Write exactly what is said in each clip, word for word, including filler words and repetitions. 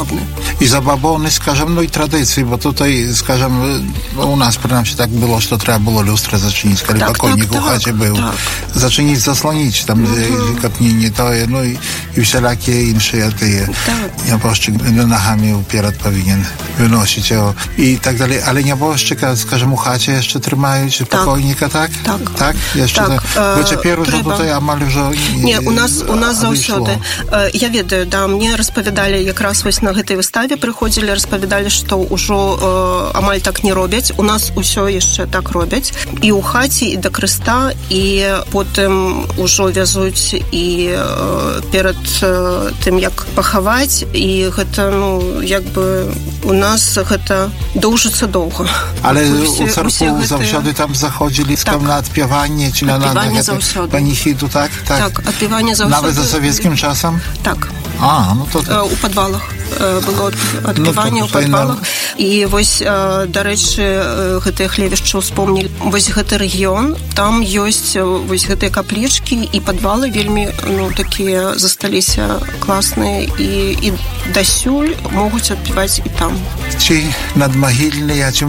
падобны. І забабоны, скажем, ну і традыцыі, бо tutaj, скажем, у нас, прынамсі, так было, што трэба было люстра зачыніць, калі так, пакойнік так, у хаце так, быў. Так. Зачыніць, заслоніць, там, uh-huh. каб не, не тое, ну і, і всялякія іншыя тыя. Так. Нябожчык нагамі ўперад павінен выносіць яго. І так далей. Але нябожчыка, скажем, у хаце яшчэ трымаюць так. пакойніка, так? Так. Так? Яшчэ так. Бо цяпер ужо Трэба. Tutaj амаль ужо Не, у нас, у нас заўсёды. Я ведаю, да, мне распавядалі, якраз вось на гэтай выставе прыходзілі, распавядалі, што ўжо э, амаль так не робяць. У нас усё яшчэ так робяць. І ў хаце, і да крыста, і потым ужо вязуць і э, перад э, тым, як пахаваць, і гэта, ну, як бы у нас гэта доўжыцца доўга. Але у царкву заўсёды там заходзілі так. на адпяванне, ці на паніхіду, так? Так, так адпяванне заўсёды. Нават за савецкім часам? Так. А, ну то... У падвалах. Было адпяванне ў падвалах. І вось, дарэчы, гэтыя хлевішчы ўспомнілі. Вось гэты рэгіён, там ёсць вось гэтыя каплічкі і падвалы вельмі, ну, такія засталіся класныя і, і дасюль могуць адпяваць і там. Ці надмагільныя, ці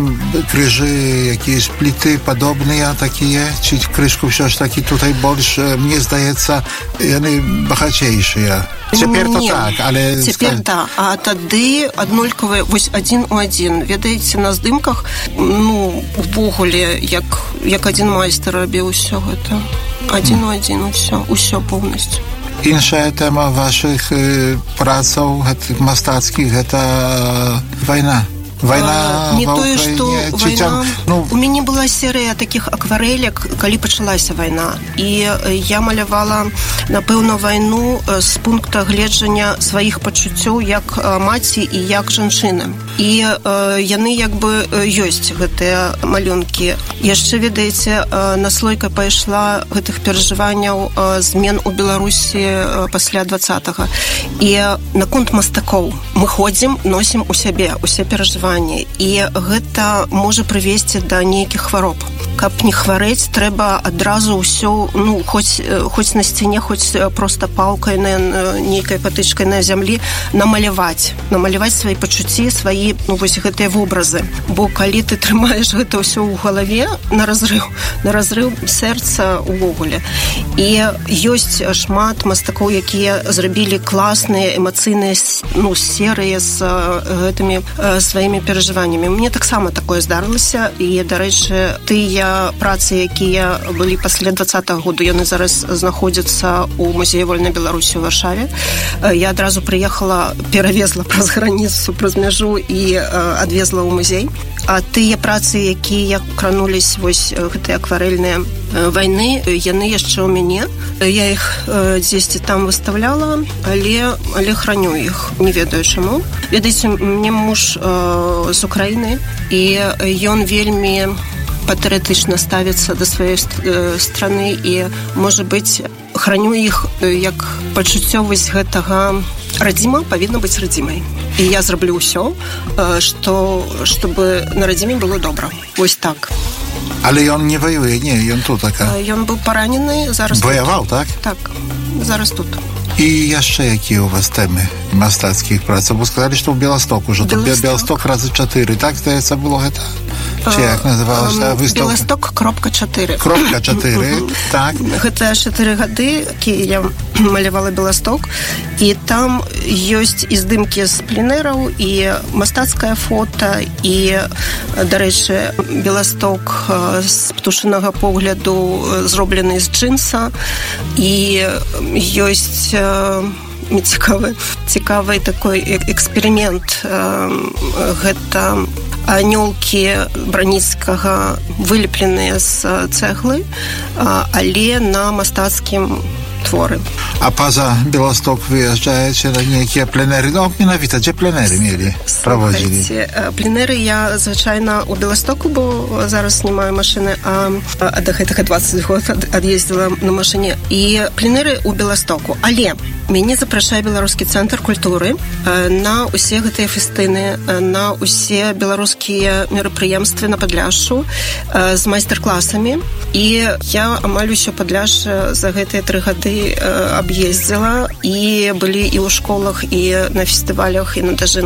крыжы, якісь пліты падобныя такія, ці крышку ўсё ж такі tutaj больш, мне здаецца, яны багацейшыя. Цяпер то так, але... Цяпер, да. А тады аднолькавыя, вось адзін у адзін. Ведаеце, на здымках, ну, увогуле, як, як адзін майстар рабіў усё гэта. Адзін у адзін, усё, усё поўнасцю. Іншая тэма вашых э, працаў, гэтых мастацкіх, гэта вайна. Вайна не ва тое, што вайна... там, ну... У мяне была серыя такіх акварэлек, калі пачалася вайна. І я малявала, напэўна, вайну з пункта гледжання сваіх пачуццёў як маці і як жанчыны. І э, яны як бы ёсць, гэтыя малюнкі. Яшчэ, ведаеце, наслойка пайшла гэтых перажыванняў змен у Беларусі пасля двадцатага. І наконт мастакоў мы ходзім, носім у сябе, усе перажыванні. І гэта можа прывесці да нейкіх хвароб. Каб не хварэць, трэба адразу ўсё, ну, хоць, хоць на сцяне, хоць проста палкай, на, нейкай патычкай на зямлі, намаляваць. Намаляваць свае пачуцці, свае, ну, вось гэтыя вобразы. Бо калі ты трымаеш гэта ўсё ў галаве, на разрыў, на разрыў сэрца ўвогуле. І ёсць шмат мастакоў, якія зрабілі класныя, эмацыйныя, ну, серыі з гэтымі сваімі перажываннямі. Мне таксама такое здарылася, і, дарэчы, тыя працы, якія былі пасля двадцатага году, яны зараз знаходзяцца ў музеі вольнай Беларусі ў Варшаве. Я адразу прыехала, перавезла праз граніцу, праз мяжу і адвезла ў музей. А тыя працы, якія кранулись, вось гэтыя акварэльныя вайны, яны яшчэ ў мяне. Я іх дзесьці там выставляла, але, але храню іх. Не ведаю чаму. Ведаеце, мне муж э, з Украіны, і ён вельмі патрыятычна ставіцца да сваёй страны, і, можа быць, храню іх як пачуццёвасць гэтага радзіма павінна быць радзімай. І я зраблю ўсё, што, чтобы на радзіме было добра. Вось так. Але ён не ваюе, не, ён тут така. Ён быў паранены, зараз Ваяваў, тут. так? Так, зараз тут. І яшчэ якія у вас тэмы мастацкіх працаў? Бо сказалі, што ў Беласток ужо. Беласток. Беласток разы чатыры, так, здаецца, было гэта? Ці як называлася выставка? Беласток кропка чатыры. Кропка чатыры, так. Гэта чатыры гады, якія я малявала Беласток, і там ёсць і здымкі з пленэраў, і мастацкае фота, і, дарэчы, Беласток з птушынага погляду зроблены з джинса, і ёсць цікавы, цікавы такой эксперымент. Гэта анёлкі Браніцкага вылепленыя з цэглы, але на мастацкім творы. А па-за Беласток выязджаеце на нейкія пленэры? Ну, менавіта, дзе пленэры мелі, праводзілі? Слухайце, пленэры я, звычайна, у Беластоку, бо зараз не маю машыны, а да гэтага дваццаць год ад'ездзіла на машыне. І пленэры у Беластоку. Але мяне запрашае Беларускі цэнтр культуры на ўсе гэтыя фестыны, на ўсе беларускія мерапрыемствы на Падляшшу з майстар-класамі. І я амаль усё Падляшша за гэтыя тры гады аб'ездзіла, і былі і ў школах, і на фестывалях, і на дажынках.